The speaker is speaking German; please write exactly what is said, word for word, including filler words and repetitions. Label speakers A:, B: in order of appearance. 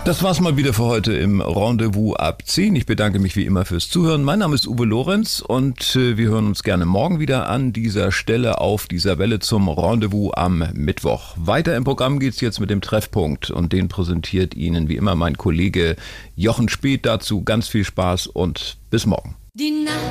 A: Das war's mal wieder für heute im Rendezvous ab zehn. Ich bedanke mich wie immer fürs Zuhören. Mein Name ist Uwe Lorenz und äh, wir hören uns gerne morgen wieder an dieser Stelle auf dieser Welle zum Rendezvous am Mittwoch. Weiter im Programm geht's jetzt mit dem Treffpunkt und den präsentiert Ihnen wie immer mein Kollege Jochen Speth. Dazu ganz viel Spaß und bis morgen.
B: Die Nacht